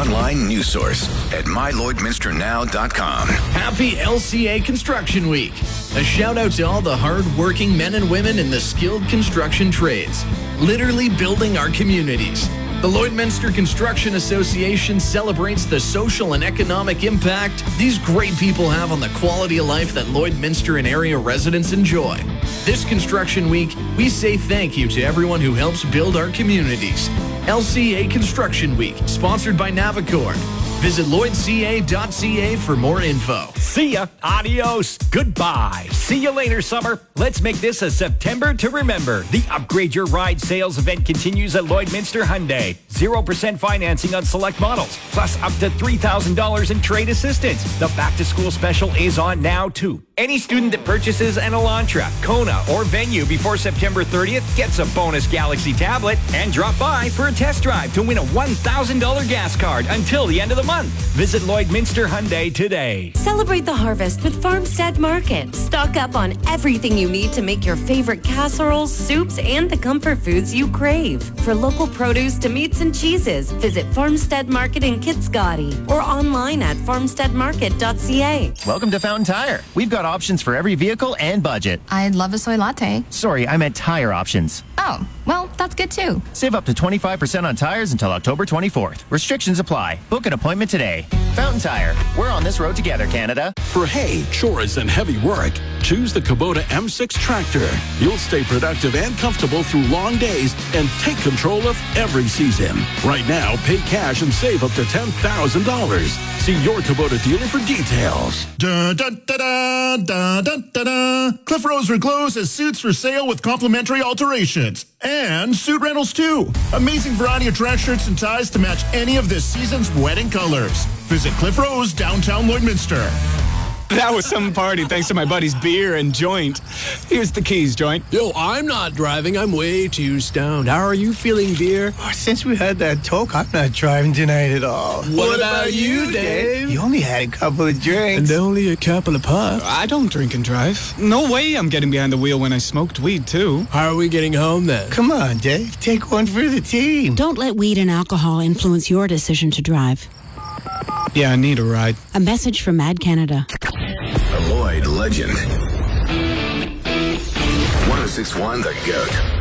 online news source at mylloydminsternow.com. Happy LCA Construction Week. A shout out to all the hard-working men and women in the skilled construction trades, literally building our communities. The Lloydminster Construction Association celebrates the social and economic impact these great people have on the quality of life that Lloydminster and area residents enjoy. This Construction Week, we say thank you to everyone who helps build our communities. LCA Construction Week, sponsored by Navicord. Visit lloydca.ca for more info. See ya. Adios. Goodbye. See you later, summer. Let's make this a September to remember. The Upgrade Your Ride sales event continues at Lloydminster Hyundai. 0% financing on select models, plus up to $3,000 in trade assistance. The back-to-school special is on now, too. Any student that purchases an Elantra, Kona, or Venue before September 30th gets a bonus Galaxy tablet and drop by for a test drive to win a $1,000 gas card until the end of the month. Visit Lloydminster Hyundai today. Celebrate the harvest with Farmstead Market. Stock up on everything you need to make your favorite casseroles, soups, and the comfort foods you crave. For local produce to meats and cheeses, visit Farmstead Market in Kitscoty or online at farmsteadmarket.ca. Welcome to Fountain Tire. We've got options for every vehicle and budget. I'd love a soy latte. Sorry, I meant tire options. Oh, well, that's good too. Save up to 25% on tires until October 24th. Restrictions apply. Book an appointment today. Fountain Tire. We're on this road together, Canada. For hay, chores, and heavy work, choose the Kubota M6 tractor. You'll stay productive and comfortable through long days and take control of every season. Right now, pay cash and save up to $10,000. See your Kubota dealer for details. Da, da, da, da, da, da, da, da. Cliff Rose Reclose has suits for sale with complimentary alterations. And suit rentals too. Amazing variety of dress shirts and ties to match any of this season's wedding colors. Visit Cliff Rose, downtown Lloydminster. That was some party thanks to my buddy's beer and joint. Here's the keys, joint. Yo, I'm not driving. I'm way too stoned. How are you feeling, beer? Oh, since we had that talk, I'm not driving tonight at all. What about you, Dave? You only had a couple of drinks. And only a couple of puffs. I don't drink and drive. No way I'm getting behind the wheel when I smoked weed, too. How are we getting home, then? Come on, Dave. Take one for the team. Don't let weed and alcohol influence your decision to drive. Yeah, I need a ride. A message from Mad Canada. A Lloyd legend. 106.1 The GOAT.